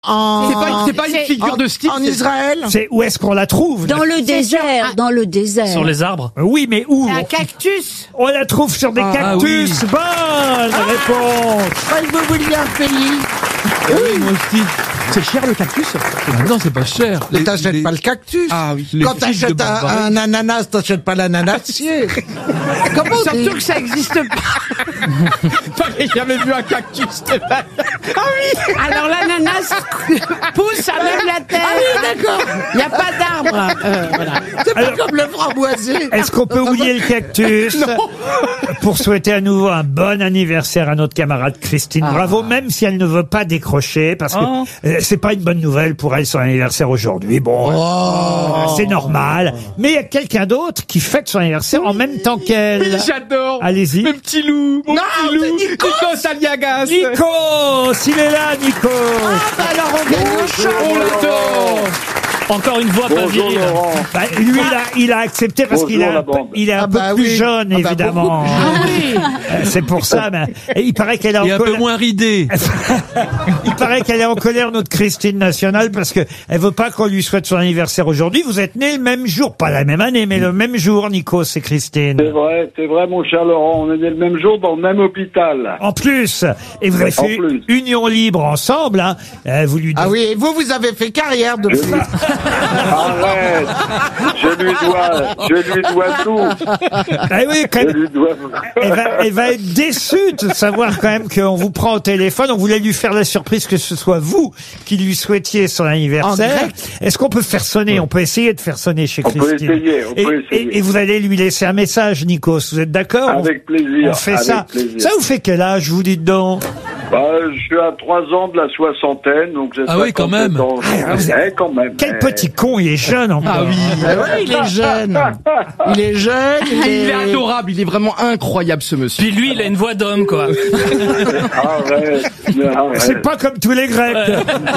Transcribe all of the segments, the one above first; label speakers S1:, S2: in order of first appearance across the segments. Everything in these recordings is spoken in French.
S1: C'est pas une figure de style.
S2: En Israël.
S3: C'est où est-ce qu'on la trouve?
S4: Dans le désert, dans le désert.
S5: Sur les arbres.
S3: Oui, mais où?
S2: Un cactus.
S3: On la trouve sur des cactus. Bonne réponse.
S2: Vous vouliez un pays.
S1: Oui, moi aussi. C'est cher le cactus?
S6: Non, c'est pas cher.
S2: Mais t'achètes pas le cactus.
S1: Ah oui.
S2: Quand t'achètes un ananas, t'achètes pas l'ananassier. Comment surtout que ça existe pas.
S1: J'ai jamais vu un cactus, Stéphane.
S2: Ah oui. Alors l'ananas pousse à même la terre. Ah oui, d'accord. Il n'y a pas d'arbre. Voilà. C'est pas comme le framboisier.
S3: Est-ce qu'on peut oublier le cactus pour souhaiter à nouveau un bon anniversaire à notre camarade Christine Bravo, même si elle ne veut pas décrocher, parce que c'est pas une bonne nouvelle pour elle son anniversaire aujourd'hui. Bon, c'est normal. Mais il y a quelqu'un d'autre qui fête son anniversaire en même temps qu'elle.
S1: Oui, j'adore.
S3: Allez-y.
S1: Le petit loup. Mon petit loup. Nikos Aliagas.
S3: Nikos, il est là, Nikos.
S2: Ah bah alors on gagne au champ.
S1: On l'adore.
S5: Encore une voix pas virile.
S3: Bah, lui, il a accepté parce qu'il est un peu plus jeune, évidemment. C'est pour ça. Mais, et il paraît qu'elle est en colère.
S6: Et un peu moins ridée.
S3: Il paraît qu'elle est en colère, notre Christine nationale, parce que elle veut pas qu'on lui souhaite son anniversaire aujourd'hui. Vous êtes nés le même jour, pas la même année, mais le même jour, Nikos et Christine.
S7: C'est vrai, mon cher Laurent. On est nés le même jour dans le même hôpital.
S3: En plus, et vous avez fait union libre ensemble, hein. Vous lui
S2: Ah oui, et vous avez fait carrière depuis.
S7: Arrête. Je lui dois tout.
S3: Ah oui, quand même. Elle va être déçue de savoir quand même qu'on vous prend au téléphone. On voulait lui faire la surprise que ce soit vous qui lui souhaitiez son anniversaire. Est-ce qu'on peut faire sonner? On peut essayer de faire sonner chez Christine.
S7: On peut essayer.
S3: Et vous allez lui laisser un message, Nikos. Vous êtes d'accord?
S7: Avec plaisir.
S3: On fait ça. Ça vous fait quel âge, vous dites donc?
S7: Je suis à 3 ans de la soixantaine, donc j'ai
S6: quand même.
S7: Quand même.
S3: Quel petit con, il est jeune encore.
S1: Ah oui.
S2: Il est jeune. Il est jeune.
S1: Il est adorable. Il est vraiment incroyable, ce monsieur.
S5: Puis lui, il a une voix d'homme, quoi.
S7: Arrête.
S3: C'est pas comme tous les Grecs.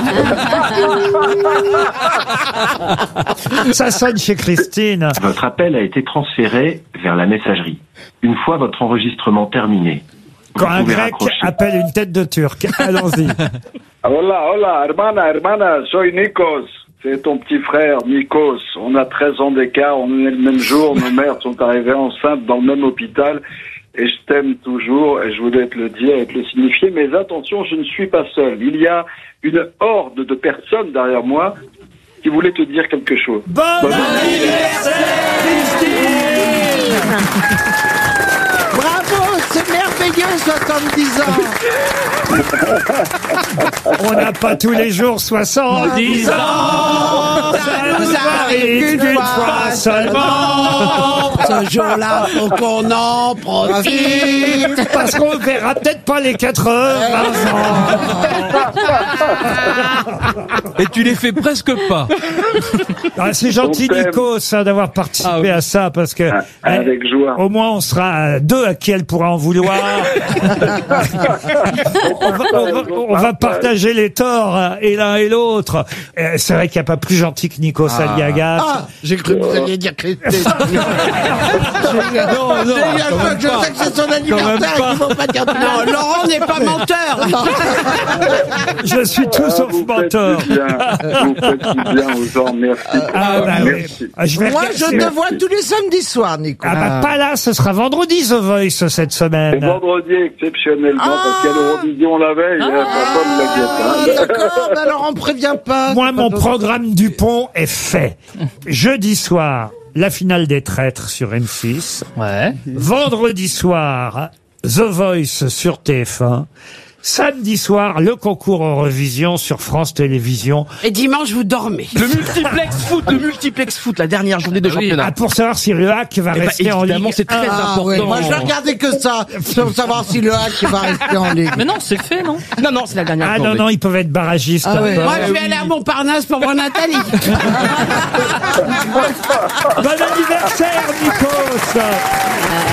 S3: Ça sonne chez Christine.
S8: Votre appel a été transféré vers la messagerie. Une fois votre enregistrement terminé,
S3: quand un Grec appelle une tête de Turc. Allons-y.
S7: Hola, hermana, soy Nikos. C'est ton petit frère, Nikos. On a 13 ans d'écart, on est le même jour, nos mères sont arrivées enceintes dans le même hôpital. Et je t'aime toujours, et je voulais te le dire et te le signifier. Mais attention, je ne suis pas seul. Il y a une horde de personnes derrière moi qui voulaient te dire quelque chose.
S3: Bon anniversaire, Christine!
S2: Bravo, c'est merveilleux, 70 ans.
S3: On n'a pas tous les jours 70 ans. Ça nous arrive qu'une fois seulement.
S2: Ce jour-là, faut qu'on en profite.
S3: Parce qu'on verra peut-être pas les 80 ans.
S6: Et tu les fais presque pas.
S3: C'est gentil, Nikos, d'avoir participé à ça, parce que
S7: avec joie.
S3: Au moins on sera deux à qui elle pourra en vouloir. On va partager les torts et l'un et l'autre. C'est vrai qu'il n'y a pas plus gentil que Nikos Aliagas.
S2: J'ai cru que vous alliez dire Christine.
S3: Non,
S2: je sais que c'est son anniversaire, il ne faut pas dire non. Laurent n'est pas menteur.
S3: Je suis tout sauf menteur.
S7: Vous faites du bien aux gens, merci.
S3: Merci.
S2: Moi, je te vois tous les samedis soirs, Nico.
S3: Pas là, ce sera vendredi The Voice cette semaine.
S7: C'est vendredi exceptionnellement, parce qu'il y a l'Eurovision la veille.
S2: D'accord, mais alors on prévient pas.
S3: Moi, mon programme Dupont est fait. Jeudi soir, la finale des traîtres sur M6. Vendredi soir, The Voice sur TF1. Samedi soir, le concours Eurovision sur France Télévisions.
S2: Et dimanche, vous dormez.
S1: Le multiplex foot, la dernière journée de championnat.
S3: Pour savoir si le Hack va rester en Ligue.
S1: C'est très important.
S2: Moi, je vais regarder que ça, pour savoir si le Hack va rester en Ligue.
S5: Mais non, c'est fait, non?
S1: Non, c'est la dernière journée.
S3: Non, ils peuvent être barragistes.
S2: Moi, je vais aller à Montparnasse pour voir Nathalie.
S3: Bon anniversaire, Nikos!